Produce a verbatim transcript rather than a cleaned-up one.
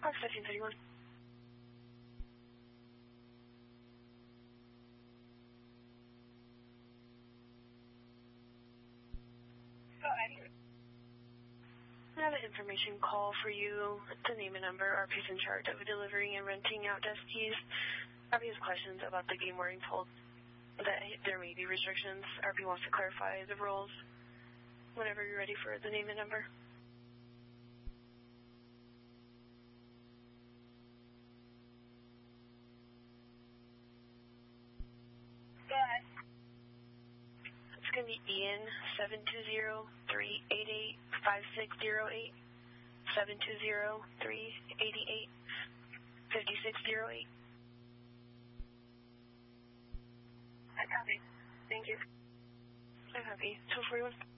Fox fifteen thirty-one. Go ahead. I have an information call for you. The name and number, R P's in charge of delivering and renting out desk keys. R P has questions about the game where he told that there may be restrictions. R P wants to clarify the rules. Whenever you're ready for the name and number. Go ahead. It's going to be Ian, seven two zero, three eight eight, five six zero eight, seven two zero, three eight eight, five six zero eight. I copy. Thank you. I copy. two forty-one.